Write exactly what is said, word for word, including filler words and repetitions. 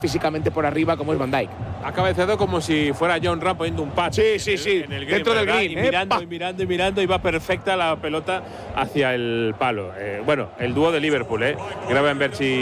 físicamente por arriba como es Van Dijk. Ha cabeceado como si fuera John Ram poniendo un patch. Sí, sí, sí. En el green, dentro del ¿verdad? green. Y ¿eh? mirando, Pa. y mirando, y mirando, y va perfecta la pelota hacia el palo. Eh, bueno, el dúo de Liverpool, ¿eh? Gravenberch y